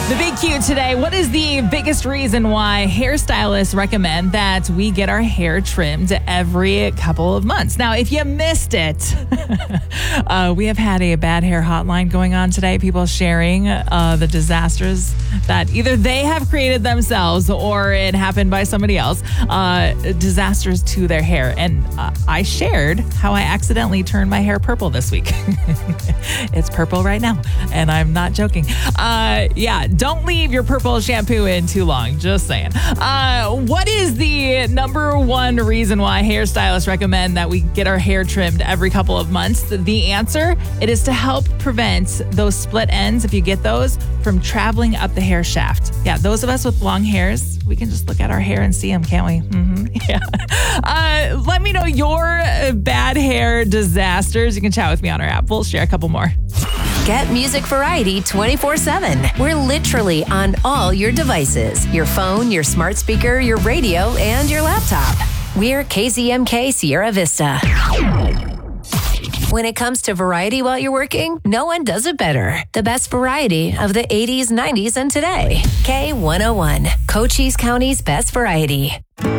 The Big Q today. What is the biggest reason why hairstylists recommend that we get our hair trimmed every couple of months? Now, if you missed it, we have had a bad hair hotline going on today. People sharing the disasters that either they have created themselves or it happened by somebody else. Disasters to their hair. And I shared how I accidentally turned my hair purple this week. It's purple right now. And I'm not joking. Don't leave your purple shampoo in too long. Just saying. What is the number one reason why hairstylists recommend that we get our hair trimmed every couple of months? The answer, it is to help prevent those split ends, if you get those, from traveling up the hair shaft. Yeah, those of us with long hairs, we can just look at our hair and see them, can't we? Yeah. Let me know your bad hair disasters. You can chat with me on our app. We'll share a couple more. Get music variety 24/7. We're literally on all your devices. Your phone, your smart speaker, your radio, and your laptop. We're KZMK Sierra Vista. When it comes to variety while you're working, no one does it better. The best variety of the 80s, 90s, and today. K101, Cochise County's best variety.